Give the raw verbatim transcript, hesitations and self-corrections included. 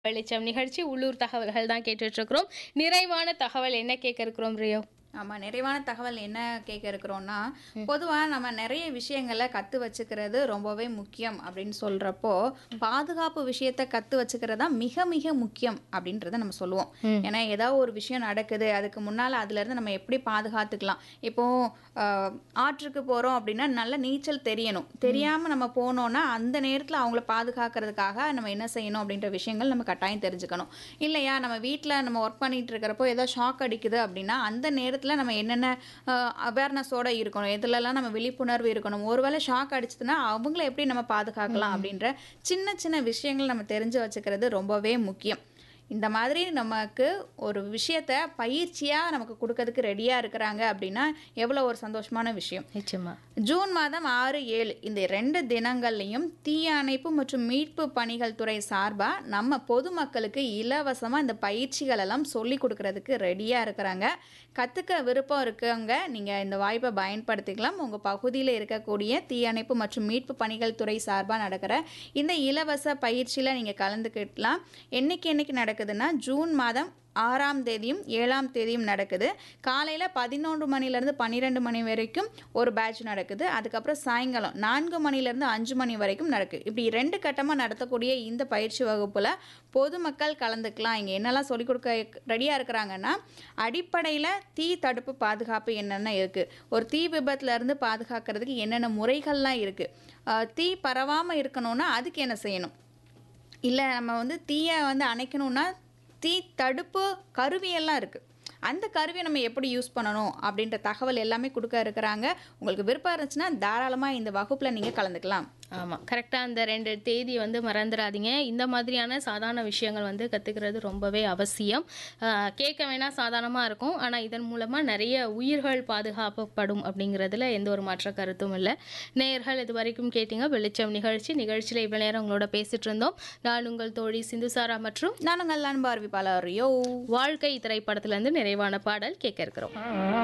வெளிச்சம் நிகழ்ச்சி உள்ளூர் தகவல்கள் தான் கேட்டுட்டு இருக்கிறோம். நிறைவான தகவல் என்ன கேட்க இருக்கிறோம் ரியோ? ஆமா. நிறைவான தகவல் என்ன கேட்க இருக்கிறோம்னா, பொதுவா நம்ம நெறைய விஷயங்கள கத்து வச்சுக்கிறது ரொம்பவே முக்கியம் அப்படின்னு சொல்றப்போ, பாதுகாப்பு விஷயத்த கத்து வச்சுக்கிறது தான் மிக மிக முக்கியம் அப்படின்றத நம்ம சொல்லுவோம். ம். ஏன்னா, ஏதாவது ஒரு விஷயம் நடக்குது, அதுக்கு முன்னால அதுலேருந்து நம்ம எப்படி பாதுகாத்துக்கலாம். இப்போ அ ஆற்றுக்கு போறோம் அப்படின்னா, நல்ல நீச்சல் தெரியணும். தெரியாம நம்ம போனோம்னா, அந்த நேரத்துல அவங்கள பாதுகாக்கிறதுக்காக நம்ம என்ன செய்யணும் அப்படின்ற விஷயங்கள் நம்ம கட்டாயம் தெரிஞ்சுக்கணும். இல்லையா, நம்ம வீட்ல நம்ம ஒர்க் பண்ணிட்டு இருக்கிறப்போ ஏதோ ஷாக் அடிக்குது அப்படின்னா, அந்த நேரத்துல நம்ம என்னென்ன அ அவேர்னஸோட இருக்கணும். எதுலலாம் நம்ம விழிப்புணர்வு இருக்கணும். ஒருவேளை ஷாக் அடிச்சதுன்னா, அவங்கள எப்படி நம்ம பாதுகாக்கலாம் அப்படின்ற சின்ன சின்ன விஷயங்கள் நம்ம தெரிஞ்சு வச்சுக்கிறது ரொம்பவே முக்கியம். இந்த மாதிரி நமக்கு ஒரு விஷயத்த பயிற்சியா நமக்கு குடுக்கறதுக்கு ரெடியா இருக்கிறாங்க அப்படின்னா, எவ்வளோ ஒரு சந்தோஷமான விஷயம். நிச்சயமா. ஜூன் மாதம் ஆறு, ஏழு இந்த ரெண்டு தினங்கள்லையும் தீயணைப்பு மற்றும் மீட்பு பணிகள் துறை சார்பா நம்ம பொதுமக்களுக்கு இலவசமா இந்த பயிற்சிகள் எல்லாம் சொல்லிக் கொடுக்கறதுக்கு ரெடியா இருக்கிறாங்க. கத்துக்க விருப்பம் இருக்கவங்க நீங்க இந்த வாய்ப்பை பயன்படுத்திக்கலாம். உங்க பகுதியில் இருக்கக்கூடிய தீயணைப்பு மற்றும் மீட்பு பணிகள் துறை சார்பா நடக்கிற இந்த இலவச பயிற்சியில நீங்க கலந்துக்கிடலாம். என்னைக்கு என்னைக்கு நடக்குதுன்னா, ஜூன் மாதம் ஆறாம் தேதியும் ஏழாம் தேதியும் நடக்குது. காலையில் பதினொன்று மணிலேருந்து பன்னிரெண்டு மணி வரைக்கும் ஒரு பேட்ச் நடக்குது. அதுக்கப்புறம் சாயங்காலம் நான்கு மணிலேருந்து அஞ்சு மணி வரைக்கும் நடக்குது. இப்படி ரெண்டு கட்டமாக நடத்தக்கூடிய இந்த பயிற்சி வகுப்பில் பொதுமக்கள் கலந்துக்கலாம். இங்கே என்னெல்லாம் சொல்லிக் கொடுக்க ரெடியாக இருக்கிறாங்கன்னா, அடிப்படையில் தீ தடுப்பு பாதுகாப்பு என்னென்ன இருக்குது, ஒரு தீ விபத்துலேருந்து பாதுகாக்கிறதுக்கு என்னென்ன முறைகள்லாம் இருக்குது, தீ பரவாமல் இருக்கணும்னா அதுக்கு என்ன செய்யணும், இல்லை நம்ம வந்து தீயை வந்து அணைக்கணும்னா தீ தடுப்பு கருவியெல்லாம் இருக்குது, அந்த கருவியை நம்ம எப்படி யூஸ் பண்ணணும் அப்படின்ற தகவல் எல்லாமே கொடுக்க இருக்கிறாங்க. உங்களுக்கு விருப்பம் இருந்துச்சுன்னா தாராளமாக இந்த வகுப்பில் நீங்கள் கலந்துக்கலாம். ஆமாம், கரெக்டாக அந்த ரெண்டு தேதி வந்து மறந்துடாதீங்க. இந்த மாதிரியான சாதாரண விஷயங்கள் வந்து கற்றுக்கிறது ரொம்பவே அவசியம். ஆஹ் கேட்க வேணால் சாதாரணமாக இருக்கும், ஆனால் இதன் மூலமாக நிறைய உயிர்கள் பாதுகாக்கப்படும் அப்படிங்கிறதுல எந்த ஒரு மாற்ற கருத்தும் இல்லை. நேயர்கள் இது வரைக்கும் கேட்டீங்க வெளிச்சம் நிகழ்ச்சி. நிகழ்ச்சியில் இவ்வளோ நேரம் உங்களோட பேசிட்டு இருந்தோம். நான் உங்கள் தோழி சிந்துசாரா மற்றும் நான் உங்கள் அன்பு அறிவிப்பாளர் ரியோ. வாழ்க்கை திரைப்படத்திலேருந்து நிறைவான பாடல் கேட்க இருக்கிறோம்.